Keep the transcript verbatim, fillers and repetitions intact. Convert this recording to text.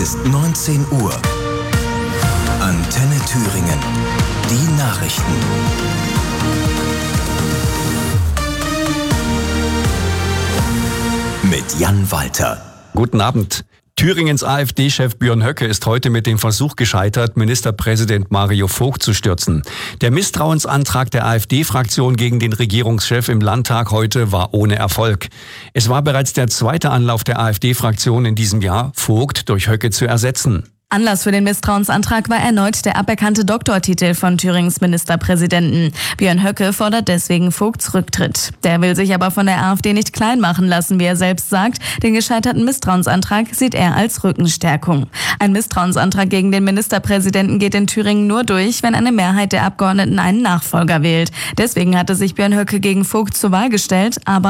ist neunzehn Uhr. Antenne Thüringen. Die Nachrichten. Mit Jan Walter. Guten Abend. Thüringens AfD-Chef Björn Höcke ist heute mit dem Versuch gescheitert, Ministerpräsident Mario Vogt zu stürzen. Der Misstrauensantrag der AfD-Fraktion gegen den Regierungschef im Landtag heute war ohne Erfolg. Es war bereits der zweite Anlauf der AfD-Fraktion in diesem Jahr, Vogt durch Höcke zu ersetzen. Anlass für den Misstrauensantrag war erneut der aberkannte Doktortitel von Thüringens Ministerpräsidenten. Björn Höcke fordert deswegen Vogts Rücktritt. Der will sich aber von der AfD nicht klein machen lassen, wie er selbst sagt. Den gescheiterten Misstrauensantrag sieht er als Rückenstärkung. Ein Misstrauensantrag gegen den Ministerpräsidenten geht in Thüringen nur durch, wenn eine Mehrheit der Abgeordneten einen Nachfolger wählt. Deswegen hatte sich Björn Höcke gegen Vogt zur Wahl gestellt, aber